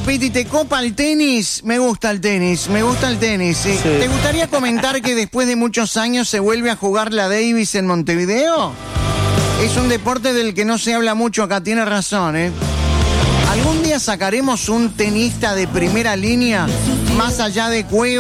Piti, ¿te copa el tenis? Me gusta el tenis, sí. Sí. ¿Te gustaría comentar que después de muchos años se vuelve a jugar la Davis en Montevideo? Es un deporte del que no se habla mucho acá, tiene razón, ¿eh? ¿Algún día sacaremos un tenista de primera línea, más allá de Cueva?